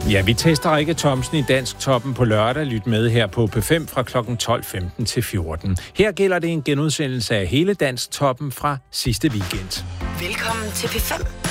Ja, vi tester Rikke Thomsen i Dansk Toppen på lørdag. Lyt med her på P5 fra kl. 12.15 til 14. Her gælder det en genudsendelse af hele Dansk Toppen fra sidste weekend. Velkommen til P5.